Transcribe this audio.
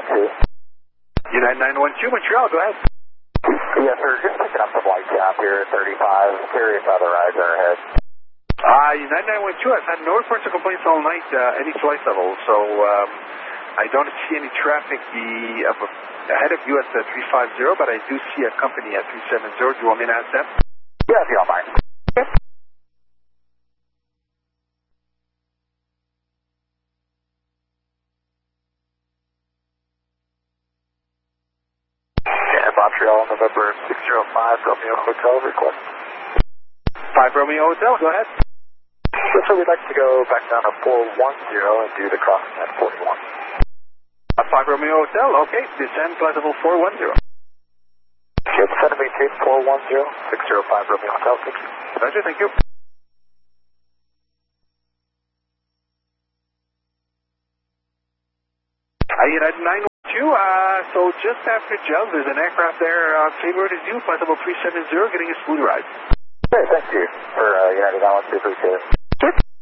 United 912 Montreal, go ahead. Yes, sir. Just picking up the flight cap here at 35. Curious how the rides are ahead. United 912, I've had no reports of complaints all night, any flight level, so I don't see any traffic ahead of you at 350, but I do see a company at 370. Do you want me to ask them? Yeah, if you don't mind. Okay. Yeah, Montreal, November 605, Romeo Hotel request. 5 Romeo Hotel, go ahead. So we'd like to go back down to 410 and do the crossing at 41. 5 Romeo Hotel, okay. Descend flight level 410. Okay, descend and maintain 410, 605 Romeo Hotel, thank you. Roger, thank you. United 912, so just after Gels, there's an aircraft there favored as you, flight level 370, getting a smooth ride. Okay, thank you for United 912, appreciate it.